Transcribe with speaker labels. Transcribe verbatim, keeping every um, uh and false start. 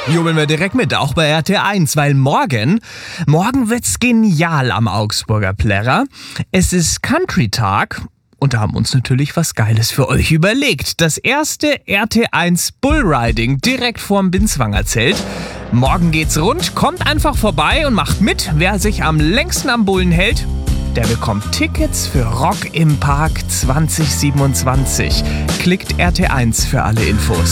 Speaker 1: Jubeln wir direkt mit, auch bei R T eins, weil morgen, morgen wird's genial am Augsburger Plärrer. Es ist Country-Tag und da haben wir uns natürlich was Geiles für euch überlegt. Das erste R T eins Bullriding direkt vorm Binswanger Zelt. Morgen geht's rund, kommt einfach vorbei und macht mit. Wer sich am längsten am Bullen hält, der bekommt Tickets für Rock im Park zwanzig siebenundzwanzig. Klickt R T eins für alle Infos.